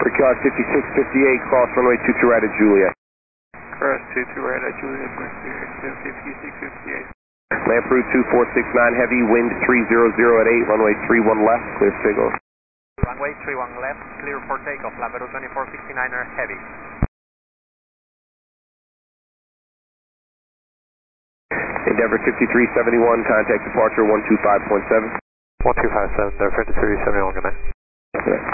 Brickyard 5658, cross runway 22 right at Juliet. Cross 22 right at Juliet, 5658. Land route 2469 heavy, wind 300 at 8, runway 31 left, clear signal. Runway 31 left, clear for takeoff, land route 2469er heavy. Endeavor 5371, contact departure 125.7. 1257, Endeavor 5371, good night. Good night.